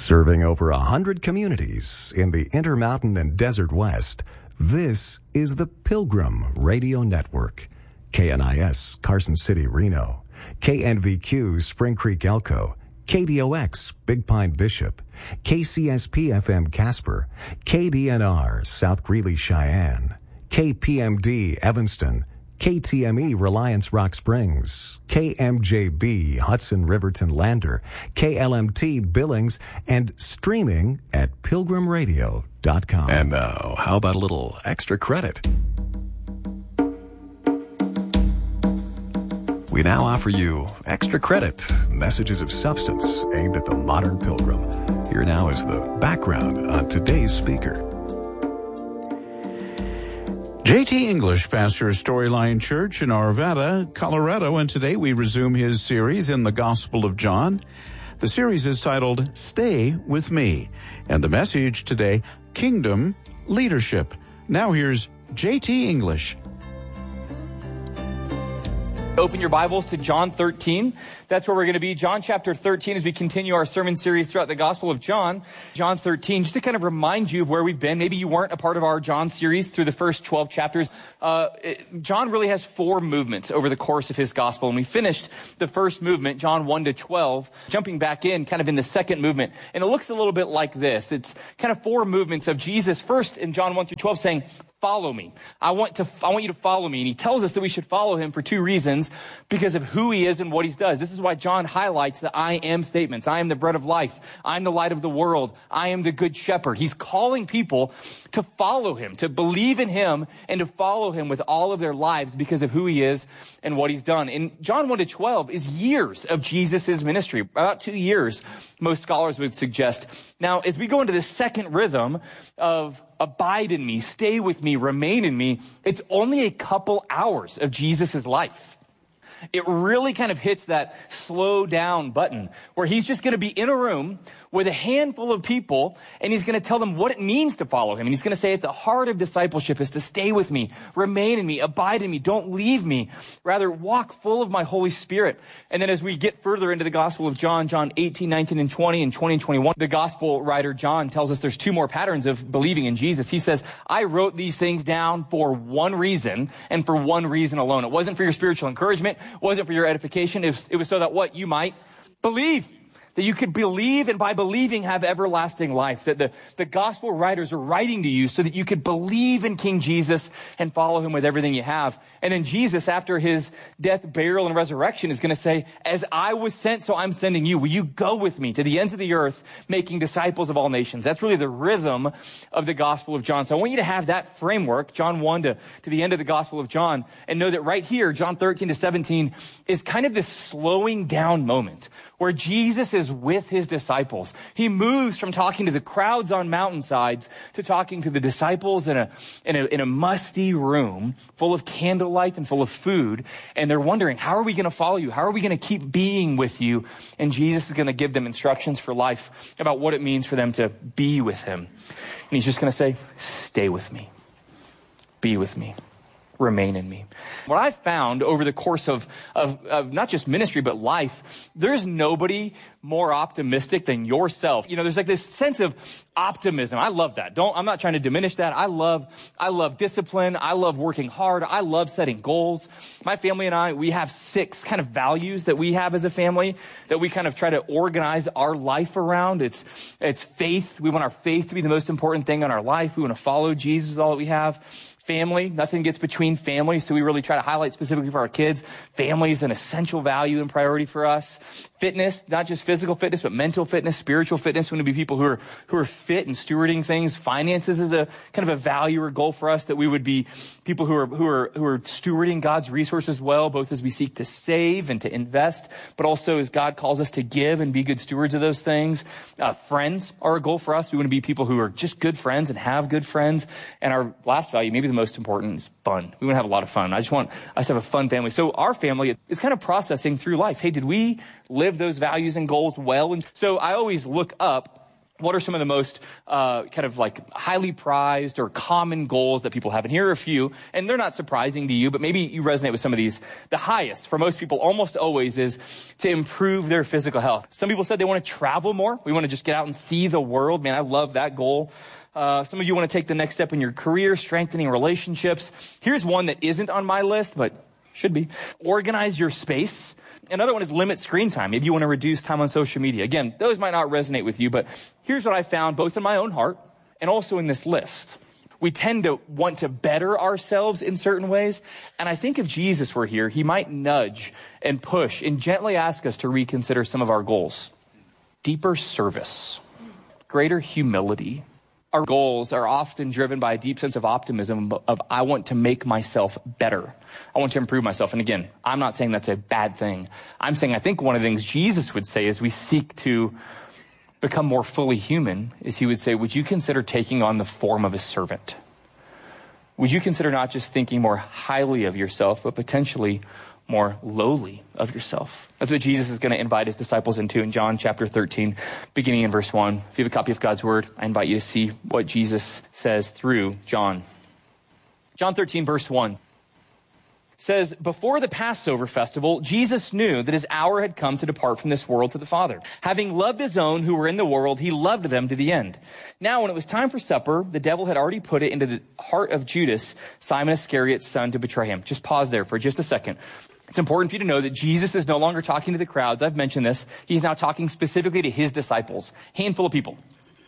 Serving over 100 communities in the Intermountain and Desert West, this is the Pilgrim Radio Network. KNIS, Carson City, Reno. KNVQ, Spring Creek, Elko. KDOX, Big Pine, Bishop. KCSP-FM, Casper. KDNR, South Greeley, Cheyenne. KPMD, Evanston. KTME, Reliance Rock Springs, KMJB, Hudson Riverton Lander, KLMT, Billings, and streaming at pilgrimradio.com. And now, how about a little extra credit? We now offer you Extra Credit, messages of substance aimed at the modern pilgrim. Here now is the background on today's speaker. J.T. English pastors Storyline Church in Arvada, Colorado, and today we resume his series in the Gospel of John. The series is titled, Stay With Me, and the message today, Kingdom Leadership. Now here's J.T. English. Open your Bibles to John 13. That's where we're going to be. John chapter 13 as we continue our sermon series throughout the Gospel of John. John 13, just to kind of remind you of where we've been. Maybe you weren't a part of our John series through the first 12 chapters. John really has 4 movements over the course of his Gospel. And we finished the first movement, John 1 to 12, jumping back in kind of in the second movement. And it looks a little bit like this. It's kind of 4 movements of Jesus first in John 1 through 12 saying, follow me. I want you to follow me. And he tells us that we should follow him for 2 reasons, because of who he is and what he does. This is why John highlights the I am statements. I am the bread of life. I am the light of the world. I am the good shepherd. He's calling people to follow him, to believe in him, and to follow him with all of their lives because of who he is and what he's done. And John 1 to 12 is years of Jesus' ministry, about 2 years, most scholars would suggest. Now, as we go into the second rhythm of abide in me, stay with me, remain in me, it's only a couple hours of Jesus' life. It really kind of hits that slow down button where he's just going to be in a room with a handful of people and he's going to tell them what it means to follow him. And he's going to say at the heart of discipleship is to stay with me, remain in me, abide in me, don't leave me, rather walk full of my Holy Spirit. And then as we get further into the Gospel of John, John 18, 19, and 20, and 20 and 21, the Gospel writer John tells us there's 2 more patterns of believing in Jesus. He says, I wrote these things down for one reason and for one reason alone. It wasn't for your spiritual encouragement, wasn't for your edification. It was so that what? You might believe. That you could believe, and by believing have everlasting life. That the gospel writers are writing to you so that you could believe in King Jesus and follow him with everything you have. And then Jesus, after his death, burial, and resurrection, is going to say, as I was sent, so I'm sending you. Will you go with me to the ends of the earth, making disciples of all nations? That's really the rhythm of the Gospel of John. So I want you to have that framework, John 1 to the end of the Gospel of John, and know that right here, John 13 to 17, is kind of this slowing down moment where Jesus is with his disciples. He moves from talking to the crowds on mountainsides to talking to the disciples in a musty room full of candlelight and full of food. And they're wondering, how are we going to follow you? How are we going to keep being with you? And Jesus is going to give them instructions for life about what it means for them to be with him. And he's just going to say, stay with me, be with me, remain in me. What I've found over the course of not just ministry, but life, there's nobody more optimistic than yourself. You know, there's like this sense of optimism. I love that. I'm not trying to diminish that. I love discipline. I love working hard. I love setting goals. My family and I, we have 6 kind of values that we have as a family that we kind of try to organize our life around. It's faith. We want our faith to be the most important thing in our life. We want to follow Jesus with all that we have. Family, nothing gets between family, so we really try to highlight specifically for our kids. Family is an essential value and priority for us. Fitness, not just physical fitness, but mental fitness, spiritual fitness. We want to be people who are fit and stewarding things. Finances is a kind of a value or goal for us, that we would be people who are stewarding God's resources well, both as we seek to save and to invest, but also as God calls us to give and be good stewards of those things. Friends are a goal for us. We want to be people who are just good friends and have good friends. And our last value, maybe the most important, is fun. We want to have a lot of fun. I just want us to have a fun family. So our family is kind of processing through life. Hey, did we live those values and goals well? And so I always look up What are some of the most kind of like highly prized or common goals that people have? And here are a few, and they're not surprising to you, but maybe you resonate with some of these. The highest for most people almost always is to improve their physical health. Some people said they want to travel more. We want to just get out and see the world. Man, I love that goal. Some of you want to take the next step in your career, strengthening relationships. Here's one that isn't on my list, but should be. Organize your space. Another one is limit screen time. Maybe you want to reduce time on social media. Again, those might not resonate with you, but here's what I found both in my own heart and also in this list. We tend to want to better ourselves in certain ways. And I think if Jesus were here, he might nudge and push and gently ask us to reconsider some of our goals. Deeper service, greater humility. Our goals are often driven by a deep sense of optimism of I want to make myself better. I want to improve myself. And again, I'm not saying that's a bad thing. I'm saying I think one of the things Jesus would say as we seek to become more fully human is he would say, would you consider taking on the form of a servant? Would you consider not just thinking more highly of yourself, but potentially more lowly of yourself? That's what Jesus is going to invite his disciples into in John chapter 13, beginning in verse 1. If you have a copy of God's word, I invite you to see what Jesus says through John. John 13, verse 1 says, before the Passover festival, Jesus knew that his hour had come to depart from this world to the Father. Having loved his own who were in the world, he loved them to the end. Now, when it was time for supper, the devil had already put it into the heart of Judas, Simon Iscariot's son, to betray him. Just pause there for just a second. It's important for you to know that Jesus is no longer talking to the crowds. I've mentioned this. He's now talking specifically to his disciples, handful of people.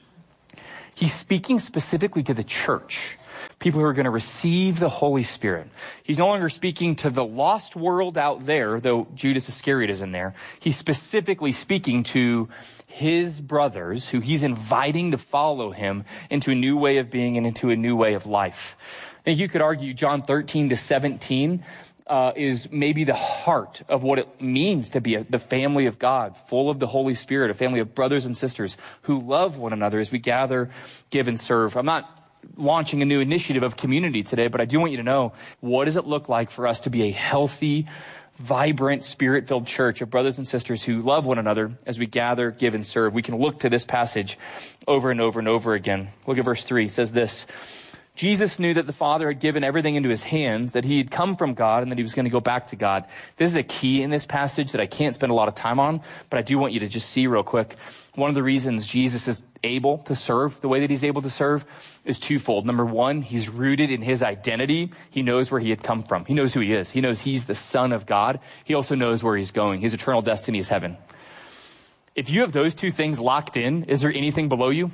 He's speaking specifically to the church, people who are going to receive the Holy Spirit. He's no longer speaking to the lost world out there, though Judas Iscariot is in there. He's specifically speaking to his brothers who he's inviting to follow him into a new way of being and into a new way of life. I think you could argue John 13 to 17 is maybe the heart of what it means to be the family of God, full of the Holy Spirit, a family of brothers and sisters who love one another as we gather, give, and serve. I'm not launching a new initiative of community today, but I do want you to know, what does it look like for us to be a healthy, vibrant, spirit-filled church of brothers and sisters who love one another as we gather, give, and serve? We can look to this passage over and over and over again. Look at verse 3. It says this: Jesus knew that the Father had given everything into his hands, that he had come from God, and that he was going to go back to God. This is a key in this passage that I can't spend a lot of time on, but I do want you to just see real quick. One of the reasons Jesus is able to serve the way that he's able to serve is twofold. Number one, he's rooted in his identity. He knows where he had come from. He knows who he is. He knows he's the Son of God. He also knows where he's going. His eternal destiny is heaven. If you have those two things locked in, is there anything below you?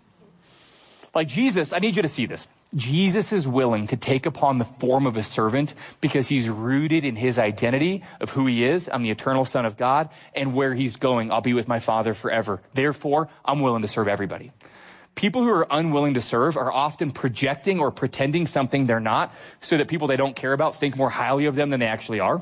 Like Jesus, I need you to see this. Jesus is willing to take upon the form of a servant because he's rooted in his identity of who he is. I'm the eternal Son of God, and where he's going, I'll be with my Father forever. Therefore, I'm willing to serve everybody. People who are unwilling to serve are often projecting or pretending something they're not so that people they don't care about think more highly of them than they actually are.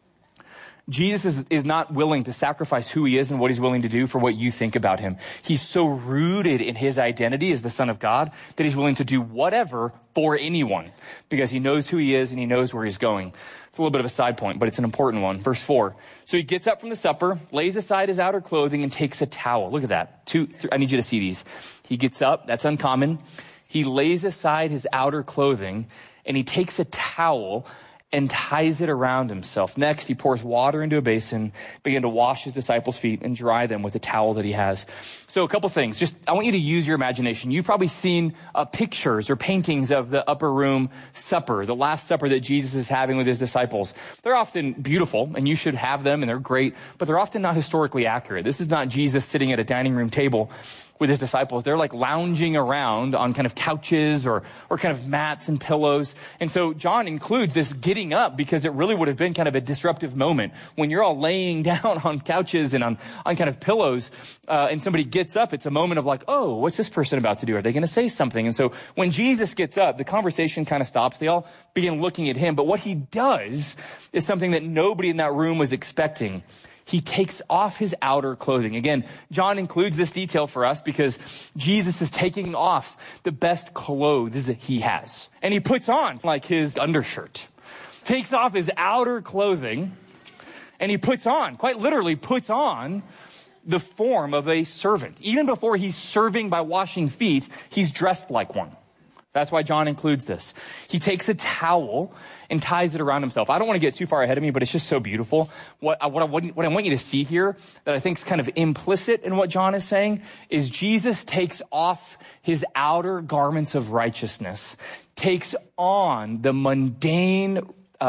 Jesus is not willing to sacrifice who he is and what he's willing to do for what you think about him. He's so rooted in his identity as the Son of God that he's willing to do whatever for anyone because he knows who he is and he knows where he's going. It's a little bit of a side point, but it's an important one. Verse 4. So he gets up from the supper, lays aside his outer clothing, and takes a towel. Look at that. I need you to see these. He gets up. That's uncommon. He lays aside his outer clothing, and he takes a towel and ties it around himself. Next, he pours water into a basin, began to wash his disciples' feet and dry them with the towel that he has. So a couple things. I want you to use your imagination. You've probably seen pictures or paintings of the upper room supper, the Last Supper that Jesus is having with his disciples. They're often beautiful, and you should have them, and they're great, but they're often not historically accurate. This is not Jesus sitting at a dining room table with his disciples. They're like lounging around on kind of couches or kind of mats and pillows. And so John includes this getting up because it really would have been kind of a disruptive moment when you're all laying down on couches and on kind of pillows and somebody gets up. It's a moment of like, oh, what's this person about to do? Are they going to say something? And so when Jesus gets up, the conversation kind of stops. They all begin looking at him. But what he does is something that nobody in that room was expecting. He takes off his outer clothing. Again, John includes this detail for us because Jesus is taking off the best clothes that he has. And he puts on like his undershirt. Takes off his outer clothing and he puts on, quite literally puts on the form of a servant. Even before he's serving by washing feet, he's dressed like one. That's why John includes this. He takes a towel and ties it around himself. I don't want to get too far ahead of me, but it's just so beautiful. What I want you to see here that I think is kind of implicit in what John is saying is Jesus takes off his outer garments of righteousness, takes on the mundane,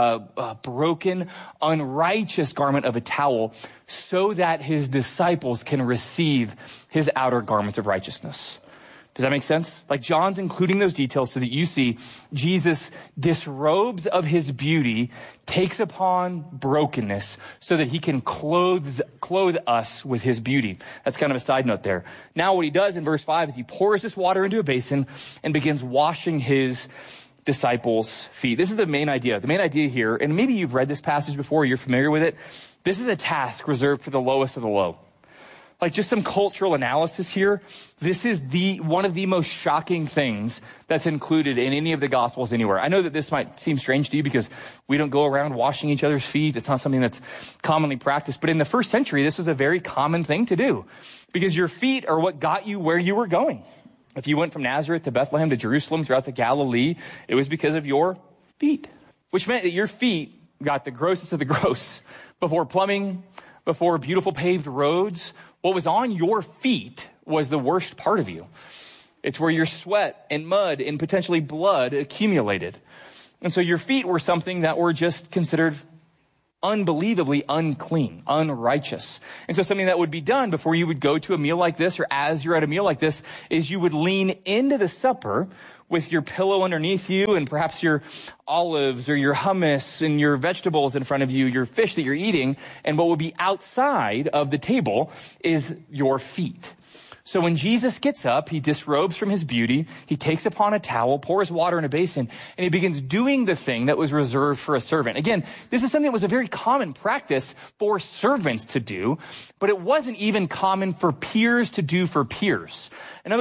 broken, unrighteous garment of a towel so that his disciples can receive his outer garments of righteousness. Does that make sense? Like John's including those details so that you see Jesus disrobes of his beauty, takes upon brokenness so that he can clothe us with his beauty. That's kind of a side note there. Now what he does in verse 5 is he pours this water into a basin and begins washing his disciples' feet. This is the main idea. The main idea here, and maybe you've read this passage before, you're familiar with it. This is a task reserved for the lowest of the low. Like just some cultural analysis here. This is one of the most shocking things that's included in any of the Gospels anywhere. I know that this might seem strange to you because we don't go around washing each other's feet. It's not something that's commonly practiced. But in the first century, this was a very common thing to do because your feet are what got you where you were going. If you went from Nazareth to Bethlehem to Jerusalem throughout the Galilee, it was because of your feet, which meant that your feet got the grossest of the gross. Before plumbing, before beautiful paved roads, what was on your feet was the worst part of you. It's where your sweat and mud and potentially blood accumulated. And so your feet were something that were just considered unbelievably unclean, unrighteous. And so something that would be done before you would go to a meal like this or as you're at a meal like this is you would lean into the supper with your pillow underneath you and perhaps your olives or your hummus and your vegetables in front of you, your fish that you're eating, and what would be outside of the table is your feet. So when Jesus gets up, he disrobes from his beauty, he takes upon a towel, pours water in a basin, and he begins doing the thing that was reserved for a servant. Again, this is something that was a very common practice for servants to do, but it wasn't even common for peers to do for peers. In other